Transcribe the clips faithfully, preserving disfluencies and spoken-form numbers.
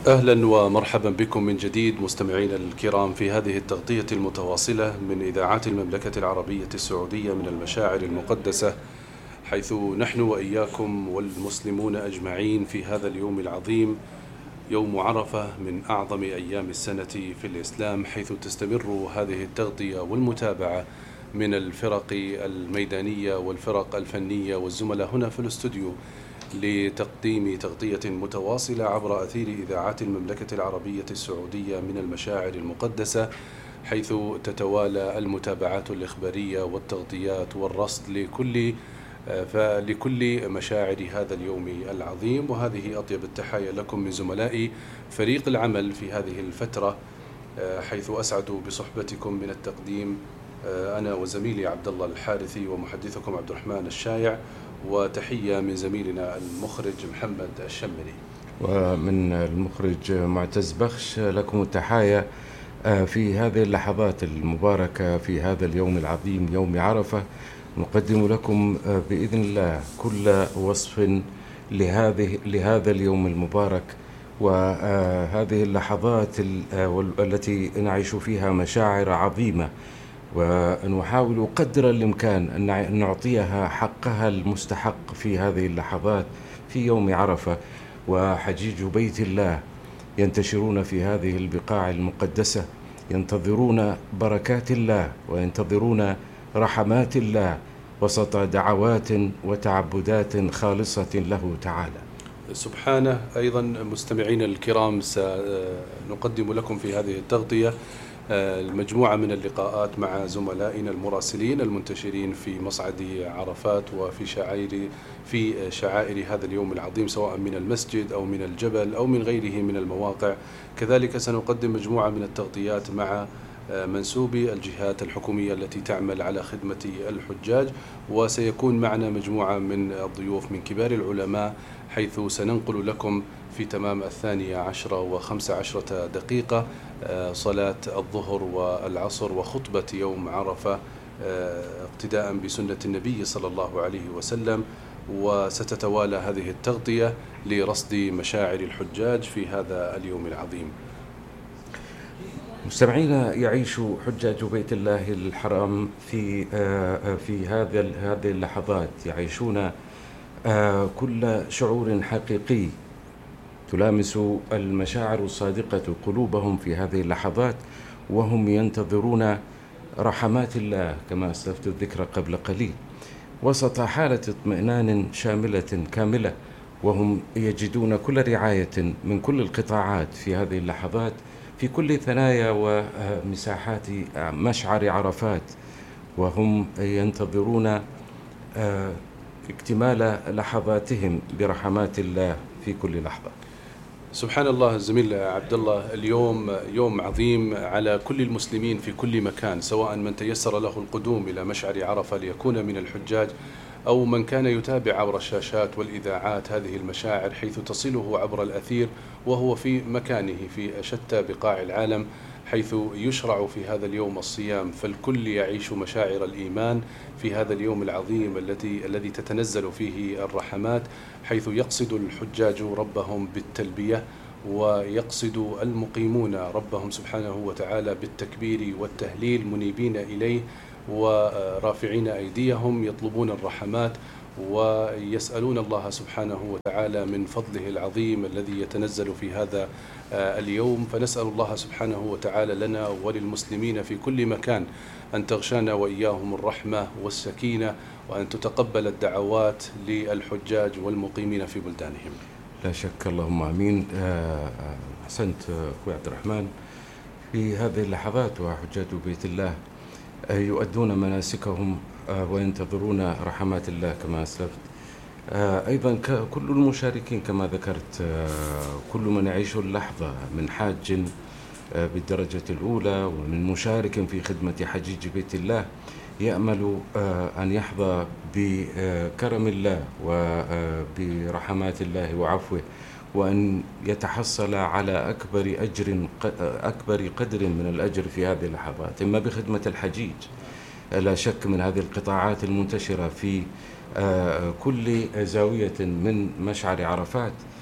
أهلا ومرحبا بكم من جديد مستمعينا الكرام في هذه التغطية المتواصلة من إذاعات المملكة العربية السعودية من المشاعر المقدسة، حيث نحن وإياكم والمسلمون أجمعين في هذا اليوم العظيم، يوم عرفة من أعظم أيام السنة في الإسلام، حيث تستمر هذه التغطية والمتابعة من الفرق الميدانية والفرق الفنية والزملاء هنا في الاستوديو لتقديم تغطية متواصلة عبر أثير إذاعات المملكة العربية السعودية من المشاعر المقدسة، حيث تتوالى المتابعات الإخبارية والتغطيات والرصد لكل فلكل مشاعر هذا اليوم العظيم. وهذه أطيب التحايا لكم من زملائي فريق العمل في هذه الفترة، حيث أسعد بصحبتكم من التقديم أنا وزميلي عبد الله الحارثي ومحدثكم عبد الرحمن الشايع، وتحية من زميلنا المخرج محمد الشمري، ومن المخرج معتز بخش. لكم التحايا في هذه اللحظات المباركة في هذا اليوم العظيم يوم عرفة. نقدم لكم بإذن الله كل وصف لهذه لهذا اليوم المبارك وهذه اللحظات التي نعيش فيها مشاعر عظيمة، ونحاول قدر الإمكان أن نعطيها حقها المستحق في هذه اللحظات في يوم عرفة. وحجيج بيت الله ينتشرون في هذه البقاع المقدسة، ينتظرون بركات الله وينتظرون رحمات الله وسط دعوات وتعبدات خالصة له تعالى سبحانه. أيضا مستمعين الكرام، سنقدم لكم في هذه التغطية المجموعة من اللقاءات مع زملائنا المراسلين المنتشرين في مصعد عرفات وفي شعائر في شعائر هذا اليوم العظيم، سواء من المسجد أو من الجبل أو من غيره من المواقع. كذلك سنقدم مجموعة من التغطيات مع منسوبي الجهات الحكومية التي تعمل على خدمة الحجاج، وسيكون معنا مجموعة من الضيوف من كبار العلماء، حيث سننقل لكم في تمام الثانية عشرة وخمس عشرة دقيقة صلاة الظهر والعصر وخطبة يوم عرفة اقتداء بسنة النبي صلى الله عليه وسلم. وستتوالى هذه التغطية لرصد مشاعر الحجاج في هذا اليوم العظيم. مستمعينا، يعيش حجاج بيت الله الحرام في في هذا هذه اللحظات، يعيشون كل شعور حقيقي تلامس المشاعر الصادقة قلوبهم في هذه اللحظات، وهم ينتظرون رحمات الله كما أسلفت الذكر قبل قليل، وسط حالة اطمئنان شاملة كاملة، وهم يجدون كل رعاية من كل القطاعات في هذه اللحظات في كل ثنايا ومساحات مشعر عرفات، وهم ينتظرون اكتمال لحظاتهم برحمات الله في كل لحظة. سبحان الله. الزميل عبد الله، اليوم يوم عظيم على كل المسلمين في كل مكان، سواء من تيسر له القدوم إلى مشعر عرفة ليكون من الحجاج، أو من كان يتابع عبر الشاشات والإذاعات هذه المشاعر حيث تصله عبر الأثير وهو في مكانه في شتى بقاع العالم، حيث يشرع في هذا اليوم الصيام، فالكل يعيش مشاعر الإيمان في هذا اليوم العظيم الذي الذي تتنزل فيه الرحمات، حيث يقصد الحجاج ربهم بالتلبية، ويقصد المقيمون ربهم سبحانه وتعالى بالتكبير والتهليل منيبين إليه ورافعين أيديهم يطلبون الرحمات ويسألون الله سبحانه وتعالى من فضله العظيم الذي يتنزل في هذا اليوم. فنسأل الله سبحانه وتعالى لنا وللمسلمين في كل مكان أن تغشانا وإياهم الرحمة والسكينة، وأن تتقبل الدعوات للحجاج والمقيمين في بلدانهم. لا شك، اللهم آمين. أحسنت أخوي عبد الرحمن. في هذه اللحظات وحجاج بيت الله يؤدون مناسكهم وينتظرون رحمات الله كما أسلفت. أيضا كل المشاركين كما ذكرت، كل من يعيش اللحظة من حاج بالدرجة الأولى ومن مشارك في خدمة حجيج بيت الله يأمل أن يحظى بكرم الله وبرحمات الله وعفوه، وأن يتحصل على أكبر أجر أكبر قدر من الأجر في هذه اللحظات، إما بخدمة الحجيج لا شك من هذه القطاعات المنتشرة في كل زاوية من مشعر عرفات،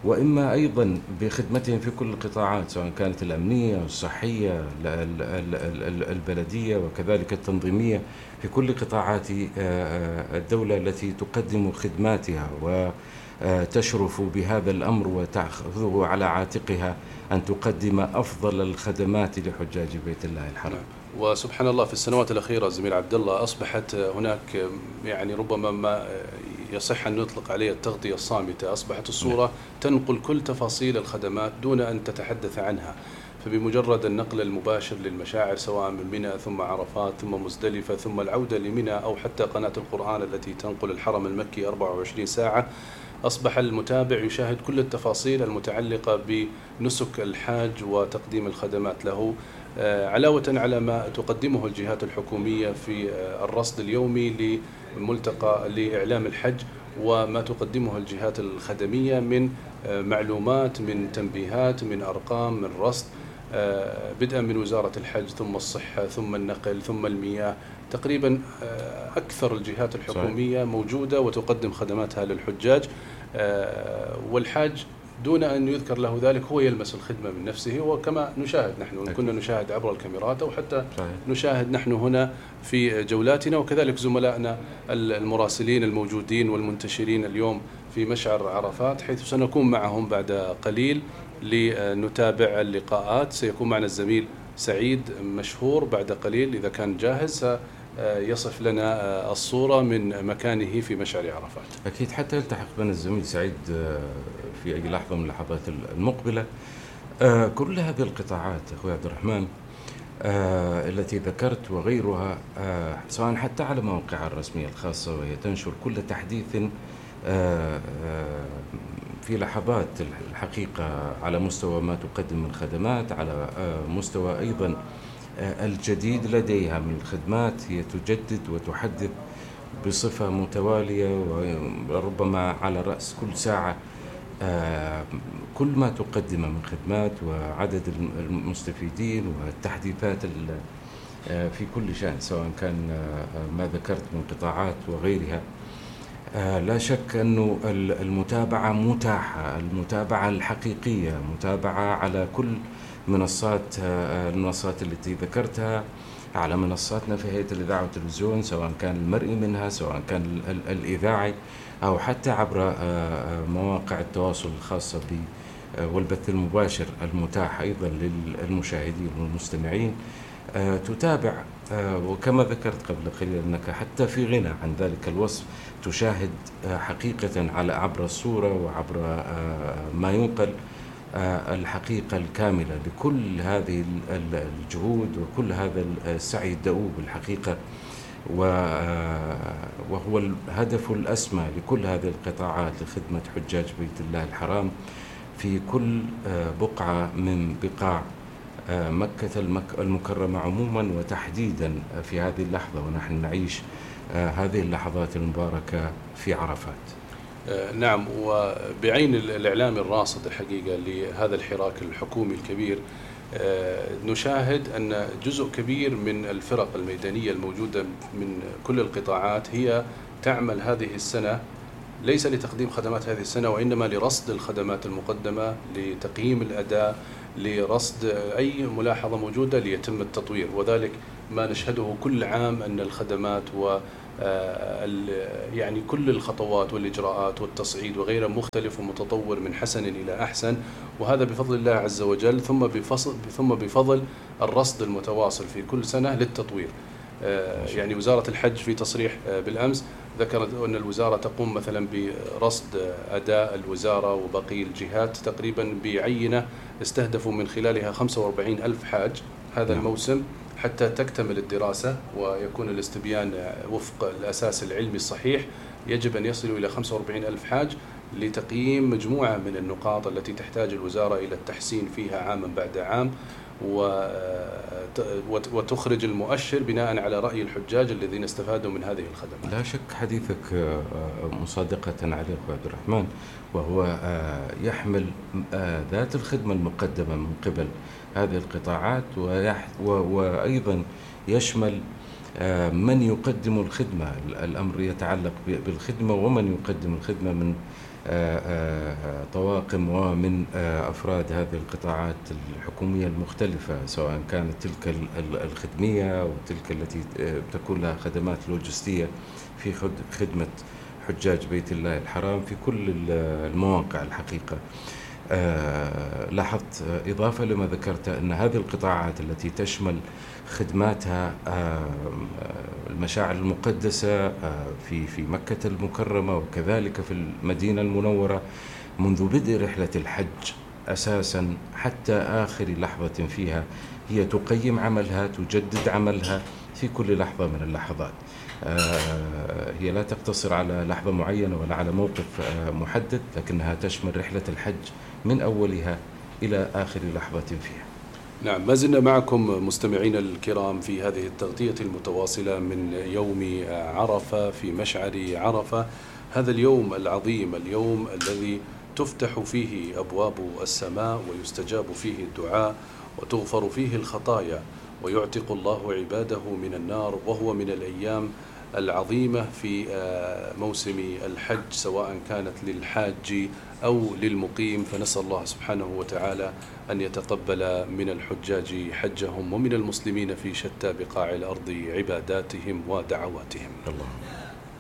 وإما أيضا بخدمتهم في كل القطاعات، سواء كانت الأمنية والصحية البلدية وكذلك التنظيمية، في كل قطاعات الدولة التي تقدم خدماتها وتشرف بهذا الأمر وتأخذه على عاتقها أن تقدم أفضل الخدمات لحجاج بيت الله الحرام. وسبحان الله في السنوات الأخيرة زميل عبد الله أصبحت هناك يعني ربما ما يصح أن نطلق عليه التغطية الصامتة، أصبحت الصورة تنقل كل تفاصيل الخدمات دون أن تتحدث عنها، فبمجرد النقل المباشر للمشاعر سواء من منى ثم عرفات ثم مزدلفة ثم العودة لمنى أو حتى قناة القرآن التي تنقل الحرم المكي أربعة وعشرين ساعة، أصبح المتابع يشاهد كل التفاصيل المتعلقة بنسك الحاج وتقديم الخدمات له، علاوة على ما تقدمه الجهات الحكومية في الرصد اليومي لملتقى لإعلام الحج، وما تقدمه الجهات الخدمية من معلومات، من تنبيهات، من أرقام، من رصد، بدءا من وزارة الحج ثم الصحة ثم النقل ثم المياه. تقريبا أكثر الجهات الحكومية موجودة وتقدم خدماتها للحجاج، والحاج دون أن يذكر له ذلك هو يلمس الخدمة من نفسه، وكما نشاهد نحن كنا نشاهد عبر الكاميرات أو حتى صحيح. نشاهد نحن هنا في جولاتنا، وكذلك زملائنا المراسلين الموجودين والمنتشرين اليوم في مشعر عرفات، حيث سنكون معهم بعد قليل لنتابع اللقاءات. سيكون معنا الزميل سعيد مشهور بعد قليل إذا كان جاهز يصف لنا الصورة من مكانه في مشعر عرفات. أكيد حتى يلتحق بنا الزميل سعيد في أي لحظة من اللحظات المقبلة. كل هذه القطاعات أخوي عبد الرحمن التي ذكرت وغيرها، سواء حتى على مواقعها الرسمية الخاصة، وهي تنشر كل تحديث في لحظات الحقيقة على مستوى ما تقدم من خدمات، على مستوى أيضا الجديد لديها من الخدمات. هي تجدد وتحدث بصفة متوالية، وربما على رأس كل ساعة كل ما تقدم من خدمات وعدد المستفيدين والتحديثات في كل شأن، سواء كان ما ذكرت من قطاعات وغيرها. لا شك أنه المتابعة متاحة، المتابعة الحقيقية، متابعة على كل منصات المنصات التي ذكرتها، على منصاتنا في هيئة الإذاعة والتلفزيون، سواء كان المرئي منها سواء كان الإذاعي أو حتى عبر مواقع التواصل الخاصة ب والبث المباشر المتاح أيضا للمشاهدين والمستمعين. تتابع، وكما ذكرت قبل قليل أنك حتى في غنى عن ذلك الوصف تشاهد حقيقة على عبر الصورة وعبر ما ينقل الحقيقة الكاملة لكل هذه الجهود وكل هذا السعي الدؤوب الحقيقة، وهو الهدف الأسمى لكل هذه القطاعات لخدمة حجاج بيت الله الحرام في كل بقعة من بقاع مكة المكرمة عموما، وتحديدا في هذه اللحظة ونحن نعيش هذه اللحظات المباركة في عرفات. نعم، وبعين الإعلام الراصد الحقيقة لهذا الحراك الحكومي الكبير، نشاهد أن جزء كبير من الفرق الميدانية الموجودة من كل القطاعات هي تعمل هذه السنة ليس لتقديم خدمات هذه السنة، وإنما لرصد الخدمات المقدمة، لتقييم الأداء، لرصد أي ملاحظة موجودة ليتم التطوير. وذلك ما نشهده كل عام أن الخدمات و يعني كل الخطوات والإجراءات والتصعيد وغيره مختلف ومتطور من حسن إلى أحسن، وهذا بفضل الله عز وجل، ثم بفضل ثم بفضل الرصد المتواصل في كل سنة للتطوير. يعني وزارة الحج في تصريح بالأمس ذكرت أن الوزارة تقوم مثلا برصد أداء الوزارة وباقي الجهات تقريبا بعينة استهدفوا من خلالها خمسة وأربعين ألف حاج هذا الموسم، حتى تكتمل الدراسة ويكون الاستبيان وفق الأساس العلمي الصحيح. يجب أن يصلوا إلى خمسة وأربعين ألف حاج لتقييم مجموعة من النقاط التي تحتاج الوزارة إلى التحسين فيها عاما بعد عام، وتخرج المؤشر بناء على رأي الحجاج الذين استفادوا من هذه الخدمات. لا شك حديثك مصادقة عليه عبد الرحمن، وهو يحمل ذات الخدمة المقدمة من قبل هذه القطاعات، وأيضا يشمل من يقدم الخدمة. الأمر يتعلق بالخدمة ومن يقدم الخدمة من طواقم ومن أفراد هذه القطاعات الحكومية المختلفة، سواء كانت تلك الخدمية أو تلك التي تكون لها خدمات لوجستية في خدمة حجاج بيت الله الحرام في كل المواقع. الحقيقة لاحظت إضافة لما ذكرت أن هذه القطاعات التي تشمل خدماتها المشاعر المقدسة في في مكة المكرمة وكذلك في المدينة المنورة منذ بدء رحلة الحج أساسا حتى آخر لحظة فيها، هي تقيم عملها، تجدد عملها في كل لحظة من اللحظات. هي لا تقتصر على لحظة معينة ولا على موقف محدد، لكنها تشمل رحلة الحج من أولها إلى آخر لحظة فيها. نعم، ما زلنا معكم مستمعين الكرام في هذه التغطية المتواصلة من يوم عرفة في مشعر عرفة، هذا اليوم العظيم، اليوم الذي تفتح فيه أبواب السماء ويستجاب فيه الدعاء وتغفر فيه الخطايا ويعتق الله عباده من النار، وهو من الأيام العظيمة في موسم الحج سواء كانت للحاج أو للمقيم، فنسأل الله سبحانه وتعالى أن يتقبل من الحجاج حجهم ومن المسلمين في شتى بقاع الأرض عباداتهم ودعواتهم. الله.